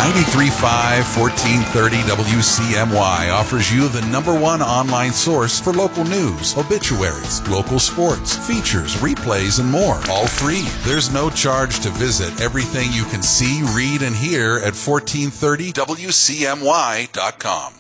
93.5 1430 WCMY offers you the #1 online source for local news, obituaries, local sports, features, replays, and more. All free. There's no charge to visit everything you can see, read, and hear at 1430WCMY.com.